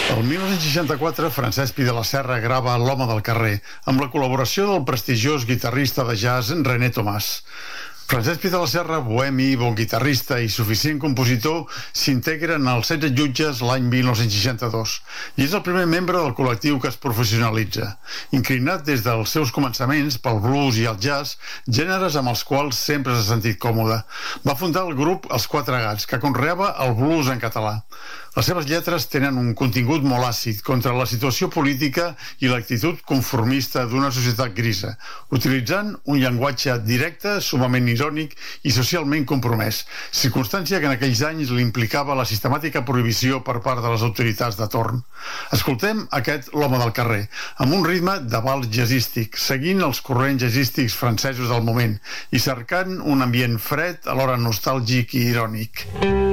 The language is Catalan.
El 1964, Francesc Pi de la Serra grava L'home del carrer, amb la col·laboració del prestigiós guitarrista de jazz René Tomàs. Francesc Pi de la Serra, bohemi, bon guitarrista i suficient compositor, s'integra en els 16 jutges l'any 1962 i és el primer membre del col·lectiu que es professionalitza. Inclinat des dels seus començaments pel blues i el jazz, gèneres amb els quals sempre s'ha sentit còmode. Va fundar el grup Els Quatre Gats, que conreava el blues en català. Les seves lletres tenen un contingut molt àcid contra la situació política i l'actitud conformista d'una societat grisa, utilitzant un llenguatge directe, sumament irònic i socialment compromès, circumstància que en aquells anys li implicava la sistemàtica prohibició per part de les autoritats de torn. Escoltem aquest L'home del carrer, amb un ritme de vals jazzístic, seguint els corrents jazzístics francesos del moment i cercant un ambient fred, alhora nostàlgic i irònic.